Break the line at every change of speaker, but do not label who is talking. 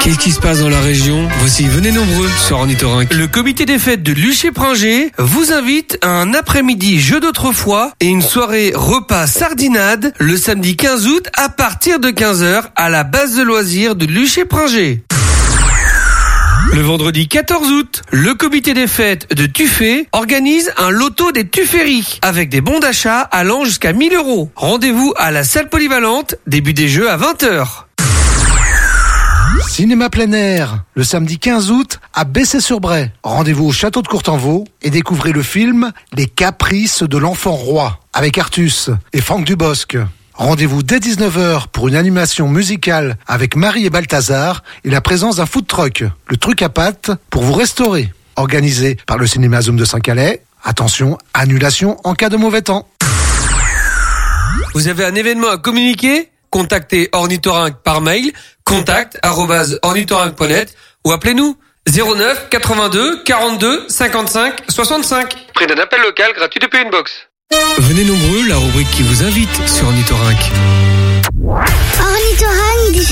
Qu'est-ce qui se passe dans la région? Voici, venez nombreux sur Ornithorynque.
Le comité des fêtes de Luché-Pringé vous invite à un après-midi jeu d'autrefois et une soirée repas sardinade le samedi 15 août à partir de 15h à la base de loisirs de Luché-Pringé. Le vendredi 14 août, le comité des fêtes de Tuffet organise un loto des Tufferies avec des bons d'achat allant jusqu'à 1 000 €. Rendez-vous à la salle polyvalente, début des jeux à 20h.
Cinéma plein air, le samedi 15 août à Bessay-sur-Bray. Rendez-vous au château de Courtenvaux et découvrez le film Les Caprices de l'enfant roi avec Artus et Franck Dubosc. Rendez-vous dès 19h pour une animation musicale avec Marie et Balthazar et la présence d'un food truck, le truc à pattes pour vous restaurer. Organisé par le cinéma Zoom de Saint-Calais. Attention, annulation en cas de mauvais temps.
Vous avez un événement à communiquer? Contactez Ornithorynque par mail, contact@ornithorynque.net ou appelez-nous 09 82 42 55 65. Prix d'un appel local gratuit depuis une box.
Venez nombreux, la rubrique qui vous invite sur Ornithorynque.
Ornithorynque